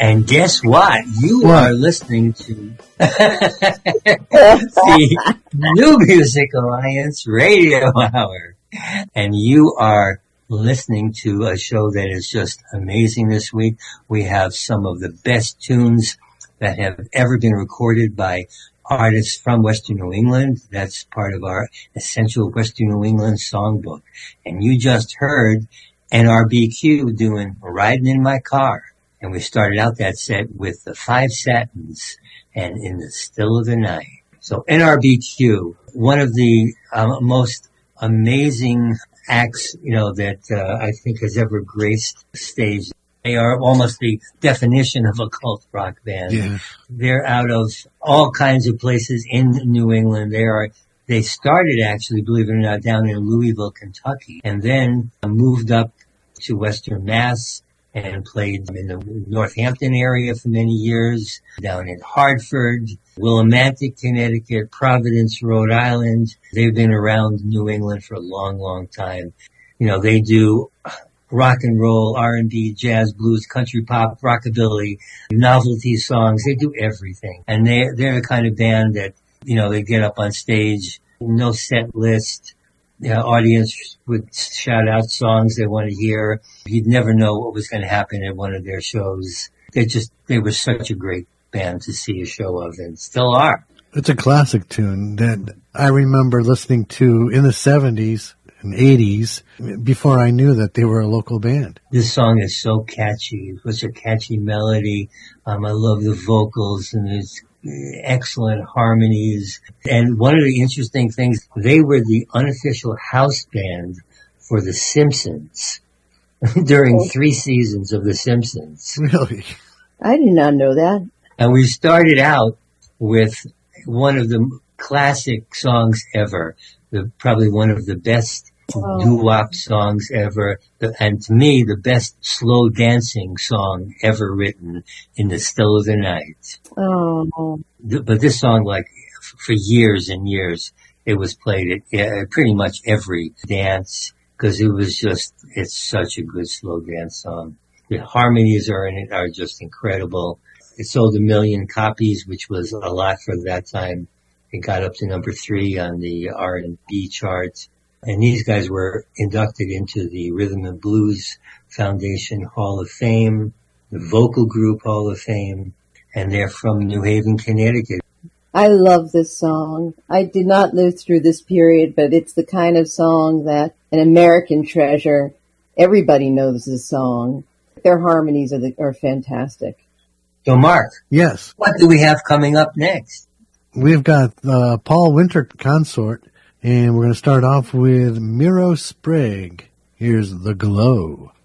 And guess what? You What? are listening to the New Music Alliance Radio Hour. And you are listening to a show that is just amazing this week. We have some of the best tunes that have ever been recorded by artists from Western New England. That's part of our Essential Western New England Songbook. And you just heard NRBQ doing Riding in My Car. And we started out that set with the Five Satins and In the Still of the Night. So NRBQ, one of the most amazing acts, that I think has ever graced the stage. They are almost the definition of a cult rock band. Yeah. They're out of all kinds of places in New England. They started actually, believe it or not, down in Louisville, Kentucky, and then moved up to Western Mass and played in the Northampton area for many years, down in Hartford, Willimantic, Connecticut, Providence, Rhode Island. They've been around New England for a long, long time. They do rock and roll, R&B, jazz, blues, country pop, rockabilly, novelty songs. They do everything. And they're the kind of band that, they get up on stage, no set list. The audience would shout out songs they want to hear. You'd never know what was going to happen at one of their shows. They were such a great band to see a show of, and still are. It's a classic tune that I remember listening to in the 70s and 80s before I knew that they were a local band. This song is so catchy. It's a catchy melody. I love the vocals, and there's excellent harmonies. And one of the interesting things, they were the unofficial house band for The Simpsons during 3 seasons of The Simpsons. Really? I did not know that. And we started out with one of the classic songs ever, probably one of the best doo-wop songs ever, and to me, the best slow dancing song ever written, In the Still of the Night. Oh. But this song, for years and years, it was played at pretty much every dance, because it's such a good slow dance song. The harmonies are just incredible. It sold 1 million copies, which was a lot for that time. It got up to number 3 on the R&B charts. And these guys were inducted into the Rhythm and Blues Foundation Hall of Fame, the Vocal Group Hall of Fame, and they're from New Haven, Connecticut. I love this song. I did not live through this period, but it's the kind of song that an American treasure. Everybody knows this song. Their harmonies are fantastic. So, Mark. Yes. What do we have coming up next? We've got Paul Winter Consort, and we're going to start off with Miro Sprague. Here's The Glow.